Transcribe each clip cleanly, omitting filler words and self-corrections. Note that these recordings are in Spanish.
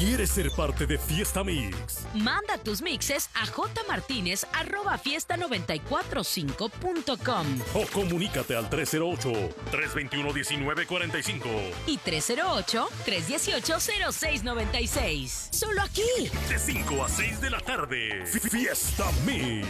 ¿Quieres ser parte de Fiesta Mix? Manda tus mixes a jmartinez@fiesta945.com O comunícate al 308-321-1945 y 308-318-0696. ¡Solo aquí! De 5 a 6 de la tarde. Fiesta Mix.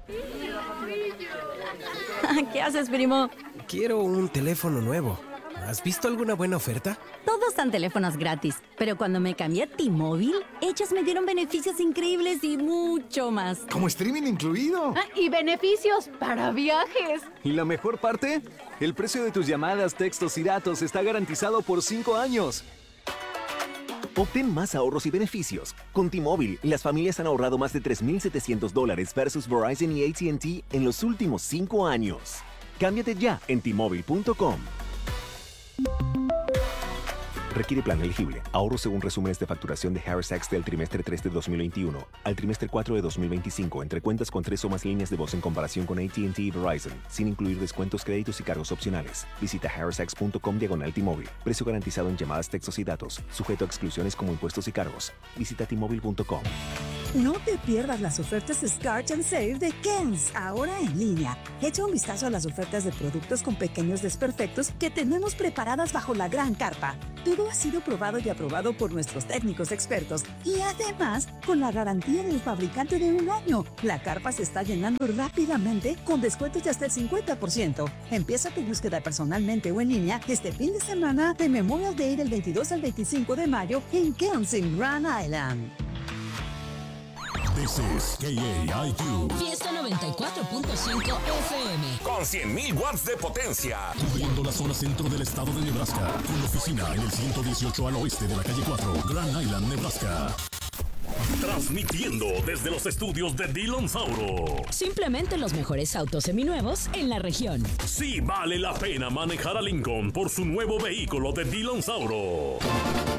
¿Qué haces, primo? Quiero un teléfono nuevo. ¿Has visto alguna buena oferta? Todos dan teléfonos gratis, pero cuando me cambié a T-Mobile, ellos me dieron beneficios increíbles y mucho más. ¿Como streaming incluido? Y beneficios para viajes. ¿Y la mejor parte? El precio de tus llamadas, textos y datos está garantizado por 5 años. Obtén más ahorros y beneficios. Con T-Mobile, las familias han ahorrado más de $3,700 versus Verizon y AT&T en los últimos 5 años. Cámbiate ya en T-Mobile.com. Requiere plan elegible. Ahorro según resúmenes de facturación de Harris Tax del trimestre 3 de 2021 al trimestre 4 de 2025 entre cuentas con 3 o más líneas de voz en comparación con AT&T y Verizon, sin incluir descuentos, créditos y cargos opcionales. Visita harristax.com/T-Mobile. Precio garantizado en llamadas, textos y datos. Sujeto a exclusiones como impuestos y cargos. Visita T-Mobile.com. No te pierdas las ofertas Scratch and Save de Ken's, ahora en línea. Echa un vistazo a las ofertas de productos con pequeños desperfectos que tenemos preparadas bajo la gran carpa. Todo ha sido probado y aprobado por nuestros técnicos expertos y además con la garantía del fabricante de 1 año. La carpa se está llenando rápidamente con descuentos de hasta el 50%. Empieza tu búsqueda personalmente o en línea este fin de semana de Memorial Day del 22 al 25 de mayo en Ken's en Grand Island. This is KAIQ. Fiesta 94.5 FM. Con 100.000 watts de potencia. Cubriendo la zona centro del estado de Nebraska. Con oficina en el 118 al oeste de la calle 4, Grand Island, Nebraska. Transmitiendo desde los estudios de Dillon Sauro. Simplemente los mejores autos seminuevos en la región. Sí vale la pena manejar a Lincoln por su nuevo vehículo de Dillon Sauro.